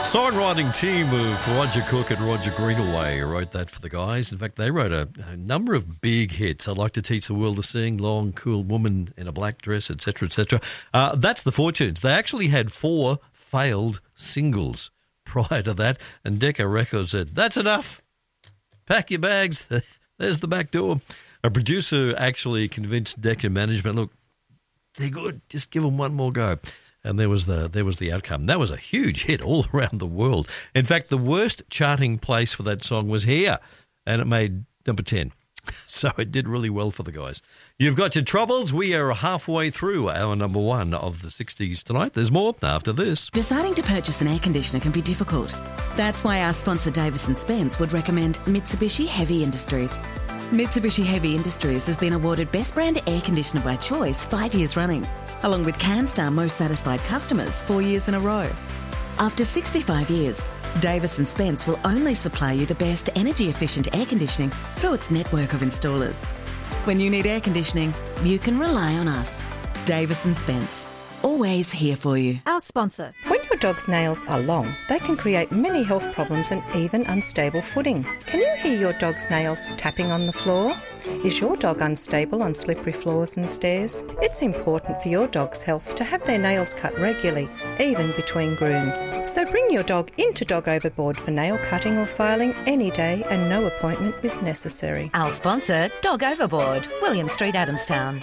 Songwriting team of Roger Cook and Roger Greenaway wrote that for the guys. In fact, they wrote a number of big hits. I'd Like to Teach the World to Sing, Long, Cool Woman in a Black Dress, etc., etc. That's the Fortunes. They actually had 4 failed singles prior to that, and Decca Records said, that's enough. Pack your bags. There's the back door. A producer actually convinced Decca management, look, they're good. Just give them one more go. And there was the outcome. That was a huge hit all around the world. In fact, the worst charting place for that song was here, and it made number 10. So it did really well for the guys. You've got your troubles. We are halfway through our number 1 of the 60s tonight. There's more after this. Deciding to purchase an air conditioner can be difficult. That's why our sponsor Davis & Spence would recommend Mitsubishi Heavy Industries. Mitsubishi Heavy Industries has been awarded Best Brand Air Conditioner by Choice 5 years running, along with CanStar Most Satisfied Customers 4 years in a row. After 65 years, Davis & Spence will only supply you the best energy-efficient air conditioning through its network of installers. When you need air conditioning, you can rely on us. Davis & Spence. Always here for you. Our sponsor. When your dog's nails are long, they can create many health problems and even unstable footing. Can you hear your dog's nails tapping on the floor? Is your dog unstable on slippery floors and stairs? It's important for your dog's health to have their nails cut regularly, even between grooms. So bring your dog into Dog Overboard for nail cutting or filing any day, and no appointment is necessary. Our sponsor, Dog Overboard, William Street, Adamstown.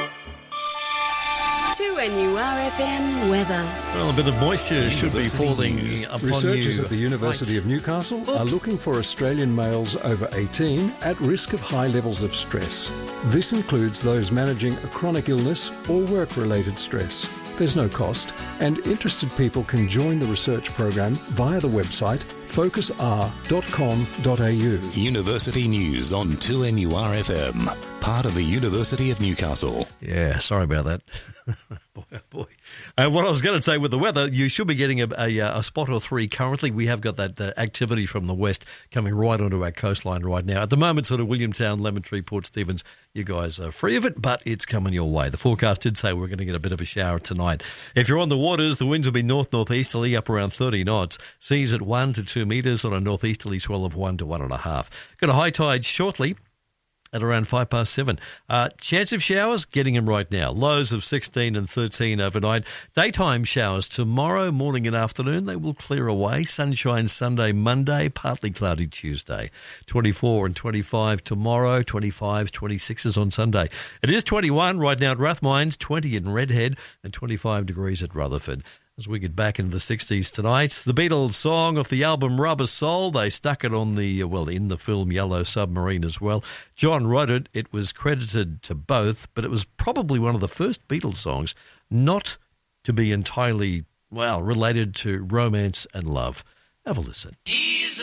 2NURFM weather. Well, a bit of moisture should be falling news. upon Researchers you. at the University of Newcastle are looking for Australian males over 18 at risk of high levels of stress. This includes those managing a chronic illness or work-related stress. There's no cost, and interested people can join the research program via the website focusr.com.au. University News on 2NURFM, part of the University of Newcastle. Yeah, sorry about that. Boy, oh boy. What I was going to say with the weather, you should be getting a spot or 3 currently. We have got that activity from the west coming right onto our coastline right now. At the moment, sort of Williamtown, Lemon Tree, Port Stephens, you guys are free of it, but it's coming your way. The forecast did say we're going to get a bit of a shower tonight. If you're on the waters, the winds will be north-northeasterly, up around 30 knots. Seas at 1 to 2 metres on a northeasterly swell of 1 to 1.5. Got a high tide shortly at around 7:05. Chance of showers, getting them right now. Lows of 16 and 13 overnight. Daytime showers tomorrow morning and afternoon. They will clear away. Sunshine Sunday, Monday, partly cloudy Tuesday. 24 and 25 tomorrow, 25s, 26s on Sunday. It is 21 right now at Rathmines, 20 in Redhead, and 25 degrees at Rutherford. As we get back into the 60s tonight, the Beatles song off the album Rubber Soul. They stuck it on in the film Yellow Submarine as well. John wrote it. It was credited to both, but it was probably one of the first Beatles songs not to be entirely, related to romance and love. Have a listen.